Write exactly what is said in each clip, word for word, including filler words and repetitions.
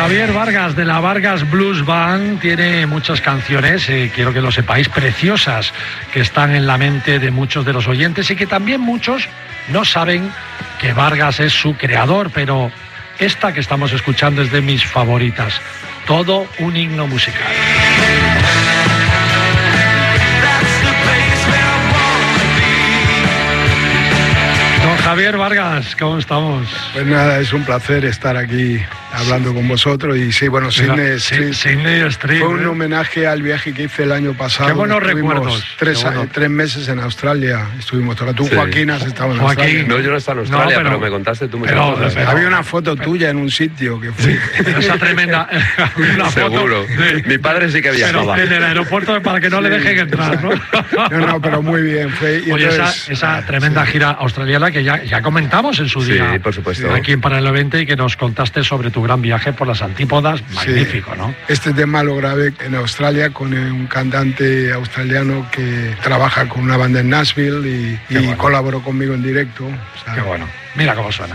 Javier Vargas, de la Vargas Blues Band, tiene muchas canciones, eh, quiero que lo sepáis, preciosas, que están en la mente de muchos de los oyentes y que también muchos no saben que Vargas es su creador, pero esta que estamos escuchando es de mis favoritas, todo un himno musical. Don Javier Vargas, ¿cómo estamos? Pues nada, es un placer estar aquí hablando con vosotros. Y sí, bueno, Sydney Street, Sydney Street fue un ¿eh? homenaje al viaje que hice el año pasado. Qué buenos Estuvimos recuerdos. Tres, Qué bueno. tres meses en Australia. Estuvimos toda. Tú, Sí. Joaquín, has estado en Joaquín. Australia. No, yo no estaba en Australia, No, pero, pero- me contaste tú muchas pero- cosas. pero- Había una foto tuya en un sitio que fui. Esa tremenda una foto Seguro. de- Mi padre sí que pero viajaba. en el aeropuerto para que no le Sí, dejen entrar, ¿no? No, no, pero muy bien. Fue, y Oye, entonces, esa, esa ah, tremenda sí. gira australiana que ya, ya comentamos en su Sí, día por supuesto. aquí en Paralelo veinte y que nos contaste sobre tu gran viaje por las antípodas, magnífico, ¿no? Este tema lo grabé en Australia con un cantante australiano que trabaja con una banda en Nashville y, Qué y bueno. colaboró conmigo en directo. O sea, Qué bueno, mira cómo suena.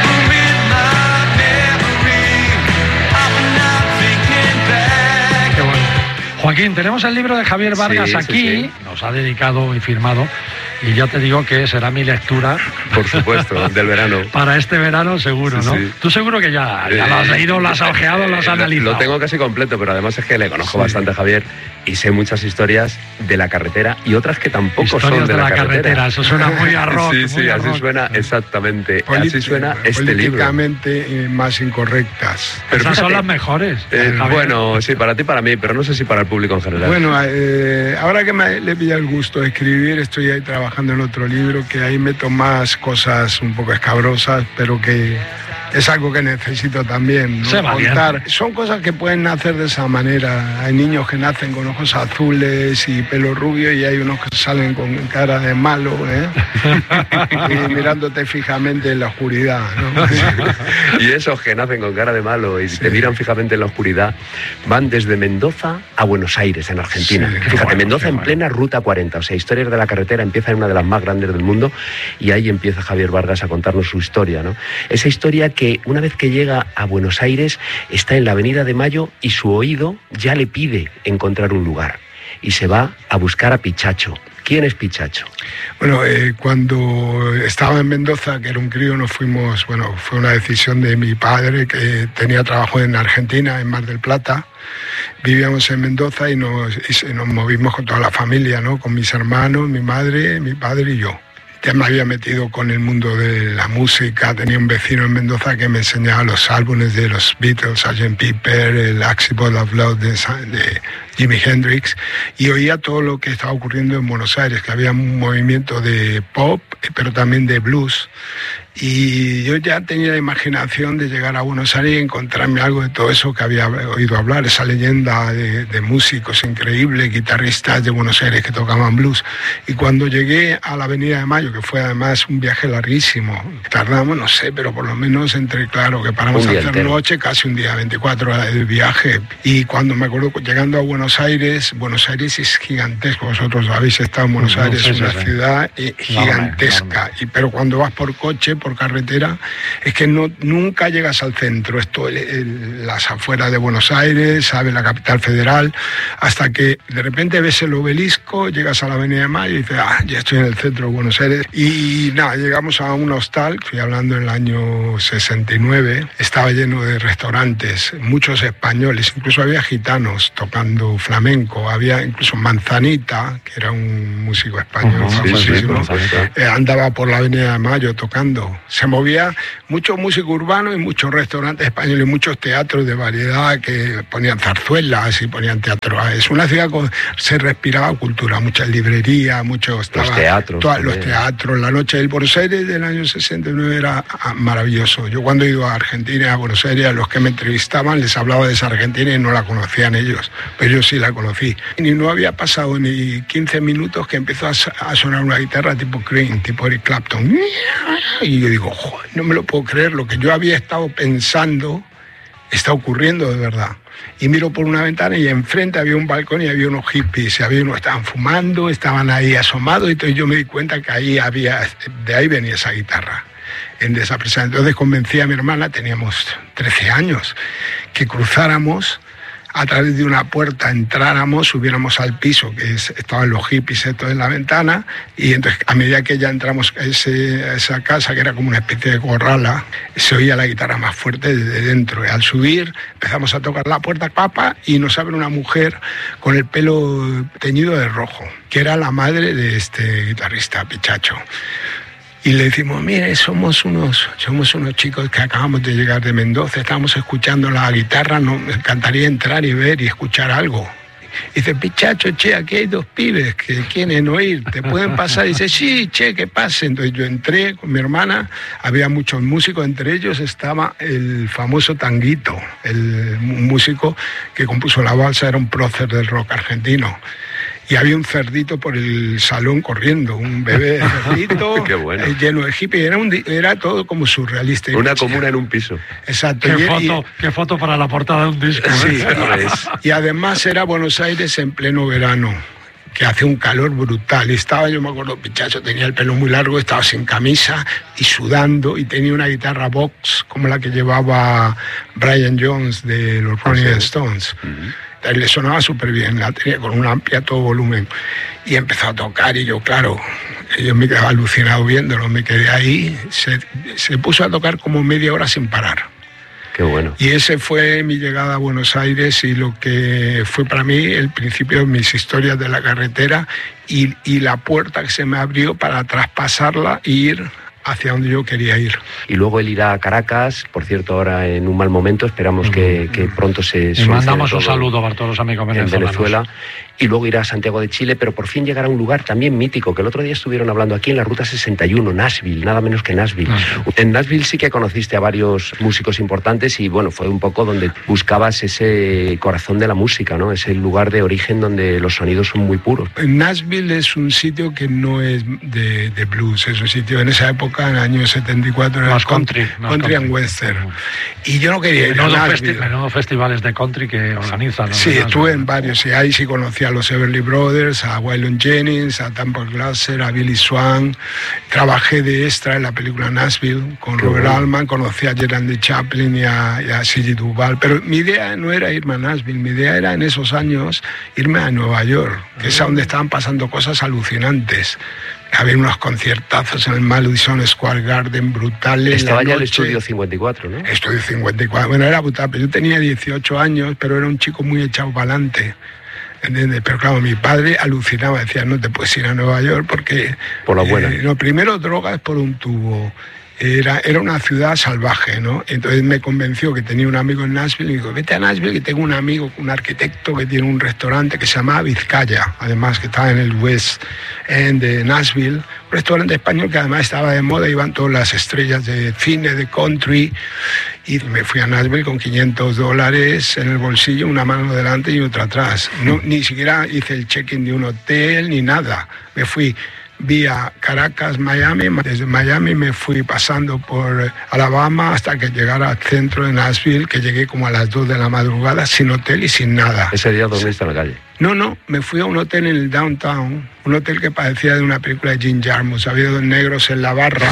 Qué bueno. Joaquín, tenemos el libro de Javier Vargas Sí, sí, aquí, sí. nos ha dedicado y firmado, y ya te digo que será mi lectura Por supuesto, del verano. para este verano seguro, Sí, ¿no? sí. Tú seguro que ya, ya lo has Eh, leído, lo has ojeado, lo has eh, analizado. Lo tengo casi completo, pero además es que le conozco Sí. bastante a Javier y sé muchas historias de la carretera y otras que tampoco Historias son de, de la carretera. Eso suena muy a rock. Sí, sí, muy a así rock. suena exactamente. politi- así suena este libro. políticamente eh, más incorrectas. Pero Esas son fíjate, las mejores. Eh, Javier. bueno, sí, para ti, para mí, pero no sé si para el público en general. Bueno, eh, ahora que me le pilla el gusto de escribir, estoy ahí trabajando en otro libro que ahí meto más cosas un poco escabrosas, pero que es algo que necesito también, ¿no? Sé valiente. Contar. Son cosas que pueden nacer de esa manera. Hay niños que nacen con ojos azules y pelo rubio y hay unos que salen con cara de malo, ¿eh? Y mirándote fijamente en la oscuridad, ¿no? Y esos que nacen con cara de malo y te miran fijamente en la oscuridad van desde Mendoza a Buenos Aires, en Argentina. Sí, qué Fíjate, bueno, Mendoza qué en bueno. plena Ruta cuarenta, o sea, Historias de la Carretera empieza en una de las más grandes del mundo y ahí empieza Javier Vargas a contarnos su historia, ¿no? Esa historia que una vez que llega a Buenos Aires está en la Avenida de Mayo y su oído ya le pide encontrar un lugar y se va a buscar a Pichacho. ¿Quién es Pichacho? Bueno, eh, cuando estaba en Mendoza, que era un crío, nos fuimos, bueno, fue una decisión de mi padre, que tenía trabajo en Argentina, en Mar del Plata. Vivíamos en Mendoza y nos, y nos movimos con toda la familia, ¿no? Con mis hermanos, mi madre, mi padre y yo. Ya me había metido con el mundo de la música, tenía un vecino en Mendoza que me enseñaba los álbumes de los Beatles, sergeant Pepper, el Axie Ball of Love de, de Jimi Hendrix, y oía todo lo que estaba ocurriendo en Buenos Aires, que había un movimiento de pop, pero también de blues. Y yo ya tenía la imaginación de llegar a Buenos Aires y encontrarme algo de todo eso que había oído hablar, esa leyenda de, de músicos increíbles, guitarristas de Buenos Aires que tocaban blues. Y cuando llegué a la Avenida de Mayo, que fue además un viaje larguísimo, tardamos, no sé, pero por lo menos entre, claro, que paramos Un a día hacer entero. noche, casi un día, veinticuatro horas de viaje. Y cuando me acuerdo, llegando a Buenos Aires, Buenos Aires es gigantesco, vosotros habéis estado en Buenos No, Aires, sí, es sí, una sí. ciudad eh, gigantesca. enorme. Y, pero cuando vas por coche, por carretera, es que no, nunca llegas al centro. Esto, el, el, las afueras de Buenos Aires, sabes, la capital federal, hasta que de repente ves el obelisco, llegas a la Avenida de Mayo y dices, ah, ya estoy en el centro de Buenos Aires. Y nada, llegamos a un hostal, estoy hablando en el año sesenta y nueve, estaba lleno de restaurantes, muchos españoles, incluso había gitanos tocando flamenco, había incluso Manzanita, que era un músico español Ujú, sí, famosísimo, sí, sí, sí. eh, andaba por la Avenida de Mayo tocando. Se movía mucho músico urbano y muchos restaurantes españoles, muchos teatros de variedad que ponían zarzuelas y ponían teatro. Es una ciudad con se respiraba cultura, muchas librerías, muchos Los teatros toda, los también. teatros. La noche del Buenos Aires del año sesenta y nueve era ah, maravilloso. Yo cuando he ido a Argentina, a Buenos Aires, a los que me entrevistaban les hablaba de esa Argentina y no la conocían ellos, pero yo sí la conocí. Y no había pasado ni quince minutos que empezó a, a sonar una guitarra tipo Cream, tipo Eric Clapton. Y yo digo, joder, no me lo puedo creer, lo que yo había estado pensando está ocurriendo de verdad. Y miro por una ventana y enfrente había un balcón y había unos hippies, y había unos estaban fumando, estaban ahí asomados, y entonces yo me di cuenta que ahí había, de ahí venía esa guitarra. en desaprensar. Entonces convencí a mi hermana, teníamos trece años, que cruzáramos a través de una puerta, entráramos, subiéramos al piso, que es, estaban los hippies estos en la ventana, y entonces a medida que ya entramos a, ese, a esa casa, que era como una especie de corrala, se oía la guitarra más fuerte desde dentro. Y al subir empezamos a tocar la puerta, papa, y nos abre una mujer con el pelo teñido de rojo, que era la madre de este guitarrista, Pichacho. Y le decimos, mire, somos unos, somos unos chicos que acabamos de llegar de Mendoza, estamos escuchando la guitarra, nos encantaría entrar y ver y escuchar algo. Y dice, Pichacho, che, aquí hay dos pibes que quieren oír, ¿te pueden pasar? Y dice, sí, che, que pase. Entonces yo entré con mi hermana, había muchos músicos, entre ellos estaba el famoso Tanguito, el músico que compuso la balsa, era un prócer del rock argentino. Y había un cerdito por el salón corriendo, un bebé de cerdito. Qué bueno. Lleno de hippie. Era, un, era todo como surrealista. Una comuna en un piso. Exacto. Qué, y, foto, y, qué foto para la portada de un disco. Sí, ¿eh? y, y además era Buenos Aires en pleno verano, que hace un calor brutal. Y estaba, yo me acuerdo, Pichacho tenía el pelo muy largo, estaba sin camisa y sudando, y tenía una guitarra Vox como la que llevaba Brian Jones de los Rolling Stones. Uh-huh. Le sonaba súper bien, la tenía con un amplio a todo volumen. Y empezó a tocar y yo, claro, yo me quedaba alucinado viéndolo, me quedé ahí. Se, se puso a tocar como media hora sin parar. Qué bueno. Y ese fue mi llegada a Buenos Aires y lo que fue para mí el principio de mis historias de la carretera y, y la puerta que se me abrió para traspasarla e ir hacia donde yo quería ir. Y luego él irá a Caracas, por cierto, ahora en un mal momento, esperamos uh-huh. que, que pronto se... Y mandamos un saludo para todos los amigos venezolanos. En Venezuela. Y luego irá a Santiago de Chile, pero por fin llegará a un lugar también mítico, que el otro día estuvieron hablando aquí en la Ruta sesenta y uno, Nashville, nada menos que Nashville. Uh-huh. En Nashville sí que conociste a varios músicos importantes y bueno, fue un poco donde buscabas ese corazón de la música, ¿no? Ese lugar de origen donde los sonidos son muy puros. Nashville es un sitio que no es de, de blues, es un sitio en esa época, en el año setenta y cuatro, más era country, country, más country country and western. Uh-huh. Y yo no quería ir menudo a Nashville. Festi- menudo festivales de country que organizan, ¿no? Sí, estuve en varios, y ahí sí conocí a los Everly Brothers, a Waylon Jennings, a Temple Glasser, a Billy Swan. Trabajé de extra en la película Nashville con Qué Robert bueno. Altman, conocí a Gerald Chaplin y a, y a Siggy Duval. Pero mi idea no era irme a Nashville, mi idea era en esos años irme a Nueva York, que es donde estaban pasando cosas alucinantes. Había unos conciertazos en el Madison Square Garden brutales. Estaba ya el Estudio cincuenta y cuatro, ¿no? Estudio cincuenta y cuatro. Bueno, era brutal, pero yo tenía dieciocho años, pero era un chico muy echado para adelante. ¿Entiendes? Pero claro, mi padre alucinaba, decía, no te puedes ir a Nueva York porque... Por la buena. Eh, no, primero drogas por un tubo. Era, era una ciudad salvaje, ¿no? Entonces me convenció que tenía un amigo en Nashville y digo, vete a Nashville, que tengo un amigo, un arquitecto que tiene un restaurante que se llama Vizcaya, además que estaba en el West End de Nashville, un restaurante español que además estaba de moda, iban todas las estrellas de cine, de country, y me fui a Nashville con quinientos dólares en el bolsillo, una mano delante y otra atrás. No, ni siquiera hice el check-in de un hotel ni nada, me fui vía Caracas, Miami. Desde Miami me fui pasando por Alabama hasta que llegara al centro de Nashville, que llegué como a las dos de la madrugada, sin hotel y sin nada. ¿Ese día dormiste en la calle? No, no, me fui a un hotel en el downtown, un hotel que parecía de una película de Jim Jarmusch. Había dos negros en la barra,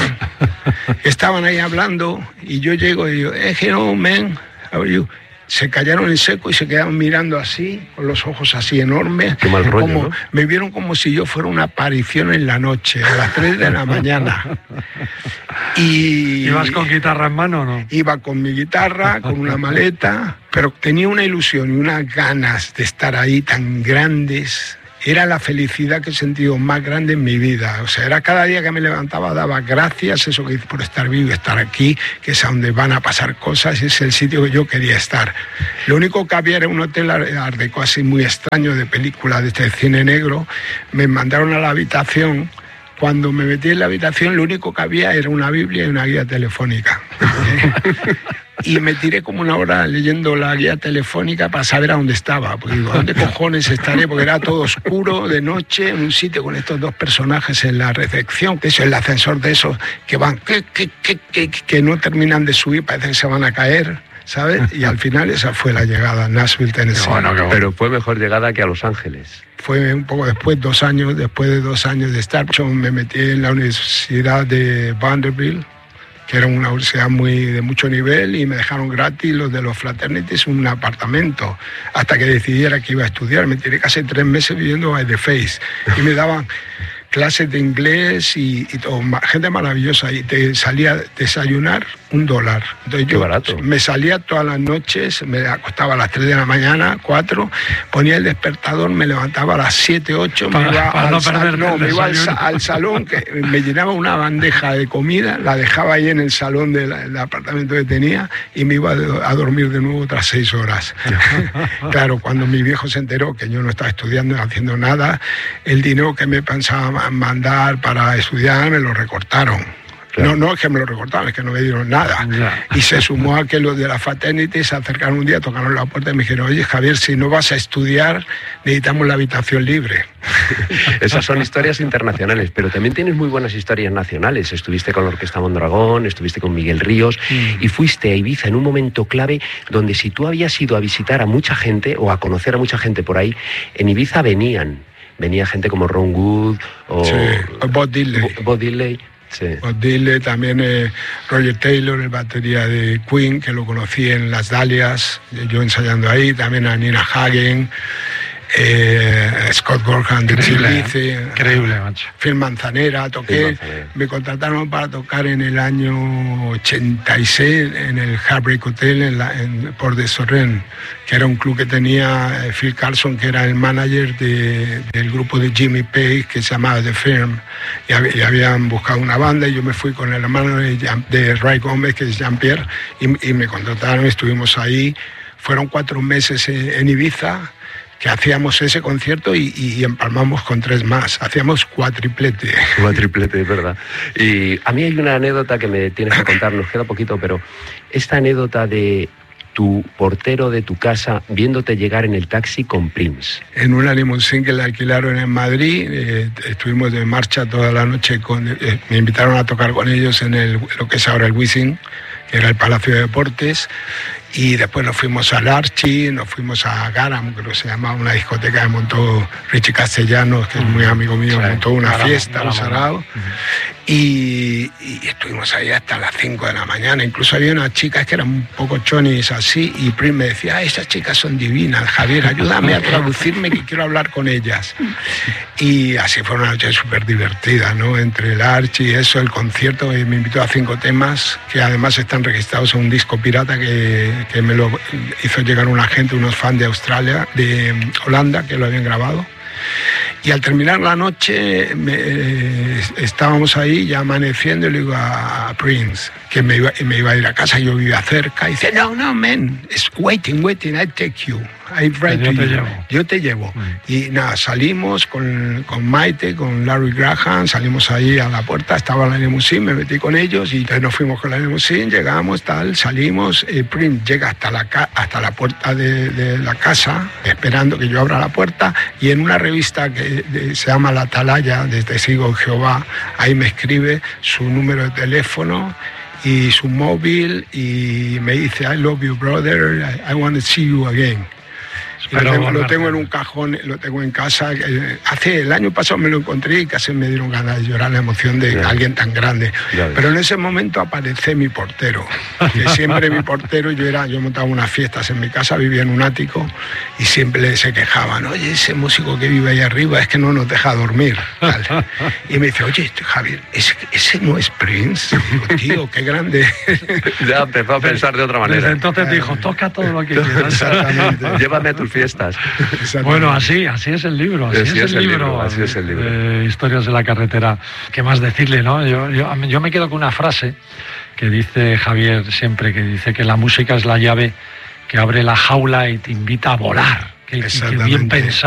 estaban ahí hablando y yo llego y digo, hey, hello, man, how are you? Se callaron en seco y se quedaron mirando así, con los ojos así enormes. Qué mal rollo, como, ¿no? Me vieron como si yo fuera una aparición en la noche, a las tres de la mañana. Y ¿ibas con guitarra en mano o no? Iba con mi guitarra, con una maleta, pero tenía una ilusión y unas ganas de estar ahí tan grandes. Era la felicidad que he sentido más grande en mi vida. O sea, era cada día que me levantaba, daba gracias, eso que por estar vivo, estar aquí, que es a donde van a pasar cosas, es el sitio que yo quería estar. Lo único que había era un hotel art deco así muy extraño, de película de este cine negro. Me mandaron a la habitación. Cuando me metí en la habitación, lo único que había era una Biblia y una guía telefónica. ¿Eh? Y me tiré como una hora leyendo la guía telefónica para saber a dónde estaba. Porque digo, ¿dónde cojones estaré? Porque era todo oscuro, de noche, en un sitio con estos dos personajes en la recepción. Eso, el ascensor de esos que van, que, que, que, que, que no terminan de subir, parece que se van a caer, ¿sabes? Y al final esa fue la llegada a Nashville, Tennessee. Qué bueno, qué bueno. Pero fue mejor llegada que a Los Ángeles. Fue un poco después, dos años, después de dos años de estar, yo me metí en la Universidad de Vanderbilt, que era una universidad muy de mucho nivel, y me dejaron gratis los de los fraternities un apartamento hasta que decidiera que iba a estudiar. Me tiré casi tres meses viviendo by the face y me daban clases de inglés y, y todo, gente maravillosa, y te salía a desayunar un dólar. Entonces Qué yo barato. me salía todas las noches, me acostaba a las tres de la mañana, cuatro, ponía el despertador, me levantaba a las siete, ocho, me iba, para al, no sal, perder no, el me iba al, desayuno. al salón, que me llenaba una bandeja de comida, la dejaba ahí en el salón del, del apartamento que tenía, y me iba a dormir de nuevo otras seis horas. Claro, cuando mi viejo se enteró que yo no estaba estudiando, haciendo nada, el dinero que me pensaba mandar para estudiar me lo recortaron. Claro. No, no es que me lo recortaron, es que no me dieron nada. Ya. Y se sumó a que los de la fraternity se acercaron un día, tocaron la puerta y me dijeron: oye, Javier, si no vas a estudiar, necesitamos la habitación libre. Esas son historias internacionales, pero también tienes muy buenas historias nacionales. Estuviste con la Orquesta Mondragón, estuviste con Miguel Ríos, mm. y fuiste a Ibiza en un momento clave donde, si tú habías ido a visitar a mucha gente o a conocer a mucha gente por ahí, en Ibiza venían. Venía gente como Ron Wood o sí, Bob Dylan. Bob Dylan. Sí. Bob Dylan, también eh, Roger Taylor, el batería de Queen, que lo conocí en Las Dalias, yo ensayando ahí, también a Nina Hagen, eh, Scott Gorham de Chilice, increíble, macho. Phil Manzanera, toqué, Phil Manzanera. Me contrataron para tocar en el año ochenta y seis en el Heartbreak Hotel en la, en Port de Sorren, que era un club que tenía eh, Phil Carlson, que era el manager de, del grupo de Jimmy Page, que se llamaba The Firm, y, hab, y habían buscado una banda, y yo me fui con el hermano de, Jean, de Ray Gómez, que es Jean-Pierre, y, y me contrataron, estuvimos ahí, fueron cuatro meses en, en Ibiza, que hacíamos ese concierto y, y empalmamos con tres más, hacíamos cuatriplete. Cuatriplete, es verdad. Y a mí hay una anécdota que me tienes que contar, nos queda poquito, pero esta anécdota de tu portero de tu casa viéndote llegar en el taxi con Prince. En una limusín que le alquilaron en Madrid, eh, estuvimos de marcha toda la noche, con, eh, me invitaron a tocar con ellos en el, lo que es ahora el Wizzing, que era el Palacio de Deportes, y después nos fuimos al Archie, nos fuimos a Garam, que se llamaba una discoteca que montó Richie Castellanos, que es muy amigo mío, sí, montó una Garam, fiesta, Garam, un sarao, uh-huh. y, y estuvimos ahí hasta las cinco de la mañana. Incluso había unas chicas que eran un poco chonis así, y Prim me decía: ah, esas chicas son divinas, Javier, ayúdame a traducirme que quiero hablar con ellas. Y así fue una noche súper divertida, ¿no? Entre el Archie y eso, el concierto, me invitó a cinco temas, que además están registrados en un disco pirata que que me lo hizo llegar un agente, unos fans de Australia, de Holanda, que lo habían grabado. Y al terminar la noche me, eh, estábamos ahí ya amaneciendo, y le digo a, a Prince que me iba, me iba a ir a casa, yo vivía cerca, y dice: no, no, man, it's waiting, waiting, I take you, I write to yo, te you. llevo. yo te llevo. Mm. Y nada, salimos con, con Maite, con Larry Graham, salimos ahí a la puerta, estaba la limusín, me metí con ellos, y entonces nos fuimos con la limusín, llegamos, tal, salimos, y Prince llega hasta la, hasta la puerta de, de la casa, esperando que yo abra la puerta, y en una revista que de, se llama La Atalaya, de Testigos de Jehová, ahí me escribe su número de teléfono y su móvil, y me dice: I love you, brother, I, I want to see you again. Lo tengo, lo tengo en un cajón, lo tengo en casa. Hace el año pasado me lo encontré y casi me dieron ganas de llorar, la emoción de yeah. alguien tan grande. Yeah. Pero en ese momento aparece mi portero, que siempre mi portero, yo era, yo montaba unas fiestas en mi casa, vivía en un ático, y siempre se quejaban: oye, ese músico que vive ahí arriba es que no nos deja dormir. Tal. Y me dice: oye, Javier, ese, ese no es Prince. Y digo: tío, qué grande. Ya empezó a pensar de otra manera. Desde entonces eh, dijo: toca todo lo que quieras. Exactamente. Llévame a tus fiestas. Bueno, así, así es el libro, así, así es, es el libro, libro, así es el libro. Eh, Historias de la carretera. ¿Qué más decirle, no? Yo, yo, yo me quedo con una frase que dice Javier siempre, que dice que la música es la llave que abre la jaula y te invita a volar. Que, que bien pensado.